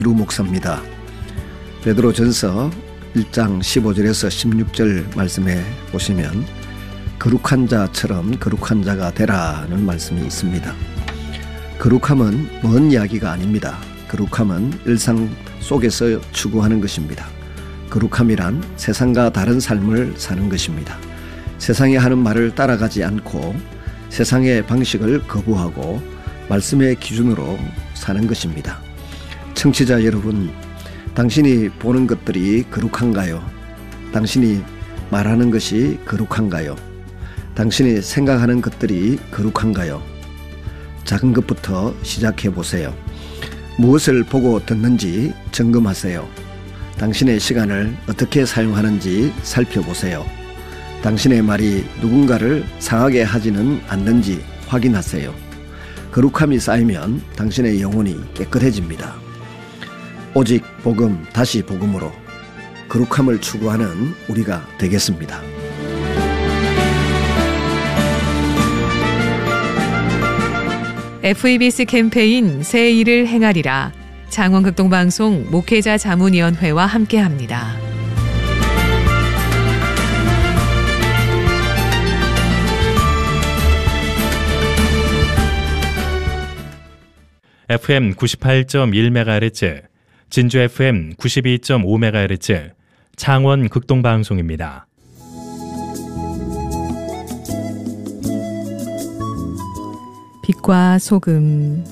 루 목사입니다. 베드로전서 1장 15절에서 16절 말씀에 보시면 거룩한 자처럼 거룩한 자가 되라는 말씀이 있습니다. 거룩함은 먼 이야기가 아닙니다. 거룩함은 일상 속에서 추구하는 것입니다. 거룩함이란 세상과 다른 삶을 사는 것입니다. 세상이 하는 말을 따라가지 않고 세상의 방식을 거부하고 말씀의 기준으로 사는 것입니다. 청취자 여러분, 당신이 보는 것들이 거룩한가요? 당신이 말하는 것이 거룩한가요? 당신이 생각하는 것들이 거룩한가요? 작은 것부터 시작해 보세요. 무엇을 보고 듣는지 점검하세요. 당신의 시간을 어떻게 사용하는지 살펴보세요. 당신의 말이 누군가를 상하게 하지는 않는지 확인하세요. 거룩함이 쌓이면 당신의 영혼이 깨끗해집니다. 오직 복음 다시 복음으로 거룩함을 추구하는 우리가 되겠습니다. FEBC 캠페인 새 일을 행하리라. 창원극동방송 목회자 자문위원회와 함께합니다. FM 98.1MHz, 진주 FM 92.5MHz, 창원 극동방송입니다. 빛과 소금.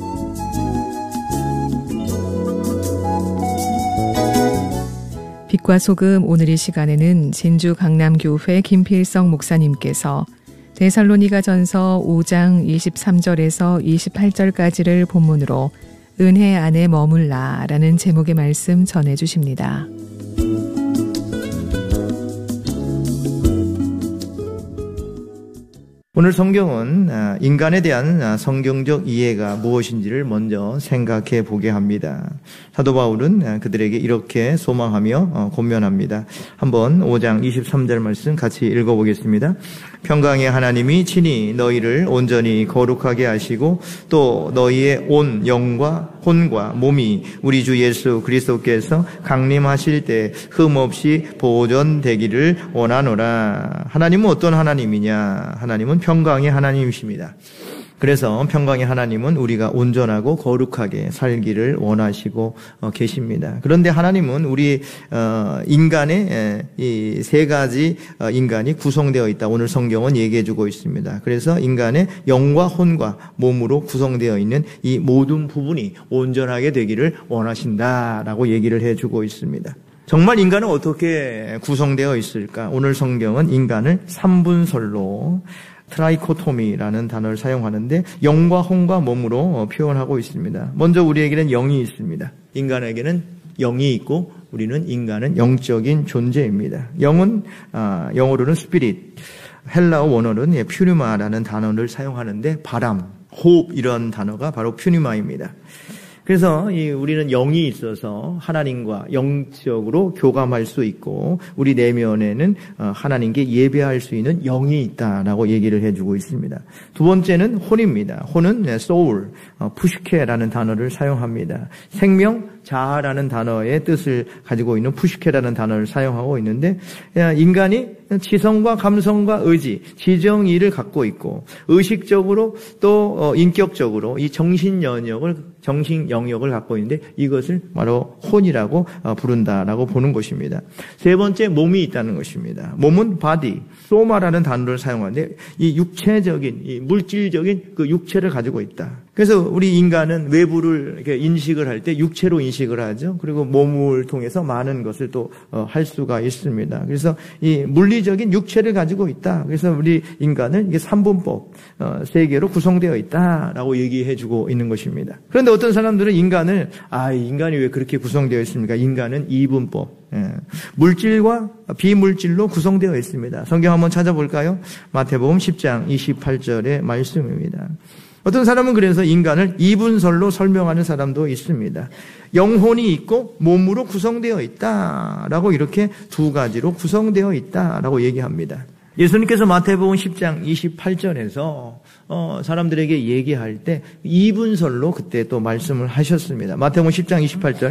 빛과 소금, 오늘 이 시간에는 진주 강남교회 김필성 목사님께서 데살로니가전서 5장 23절에서 28절까지를 본문으로 은혜 안에 머물라 라는 제목의 말씀 전해주십니다. 오늘 성경은 인간에 대한 성경적 이해가 무엇인지를 먼저 생각해 보게 합니다. 사도 바울은 그들에게 이렇게 소망하며 권면합니다. 한번 5장 23절 말씀 같이 읽어보겠습니다. 평강의 하나님이 친히 너희를 온전히 거룩하게 하시고 또 너희의 온 영과 혼과 몸이 우리 주 예수 그리스도께서 강림하실 때 흠없이 보존되기를 원하노라. 하나님은 어떤 하나님이냐? 하나님은 평강의 하나님이십니다. 그래서 평강의 하나님은 우리가 온전하고 거룩하게 살기를 원하시고 계십니다. 그런데 하나님은 우리 인간의 이 세 가지 인간이 구성되어 있다. 오늘 성경은 얘기해주고 있습니다. 그래서 인간의 영과 혼과 몸으로 구성되어 있는 이 모든 부분이 온전하게 되기를 원하신다라고 얘기를 해주고 있습니다. 정말 인간은 어떻게 구성되어 있을까? 오늘 성경은 인간을 3분설로 트라이코토미라는 단어를 사용하는데 영과 혼과 몸으로 표현하고 있습니다. 먼저 우리에게는 영이 있습니다. 인간에게는 영이 있고 우리는 인간은 영적인 존재입니다. 영은 영어로는 스피릿, 헬라어 원어는 퓨니마라는 단어를 사용하는데 바람, 호흡 이런 단어가 바로 퓨니마입니다. 그래서 우리는 영이 있어서 하나님과 영적으로 교감할 수 있고 우리 내면에는 하나님께 예배할 수 있는 영이 있다라고 얘기를 해주고 있습니다. 두 번째는 혼입니다. 혼은 soul, 푸시케라는 단어를 사용합니다. 생명, 자아라는 단어의 뜻을 가지고 있는 푸시케라는 단어를 사용하고 있는데 인간이 지성과 감성과 의지, 지정의를 갖고 있고 의식적으로 또 인격적으로 이 정신 영역을 갖고 있는데 이것을 바로 혼이라고 부른다라고 보는 것입니다. 세 번째, 몸이 있다는 것입니다. 몸은 body, 소마라는 단어를 사용하는데 이 육체적인, 이 물질적인 그 육체를 가지고 있다. 그래서 우리 인간은 외부를 이렇게 인식을 할 때 육체로 인식을 하죠. 그리고 몸을 통해서 많은 것을 또 할 수가 있습니다. 그래서 이 물리적인 육체를 가지고 있다. 그래서 우리 인간은 이게 3분법, 세 개로 구성되어 있다라고 얘기해주고 있는 것입니다. 그런데 어떤 사람들은 인간이 왜 그렇게 구성되어 있습니까? 인간은 2분법. 물질과 비물질로 구성되어 있습니다. 성경 한번 찾아볼까요? 마태복음 10장 28절의 말씀입니다. 어떤 사람은 그래서 인간을 2분설로 설명하는 사람도 있습니다. 영혼이 있고 몸으로 구성되어 있다라고 이렇게 두 가지로 구성되어 있다라고 얘기합니다. 예수님께서 마태복음 10장 28절에서 사람들에게 얘기할 때 2분설로 그때 또 말씀을 하셨습니다. 마태복음 10장 28절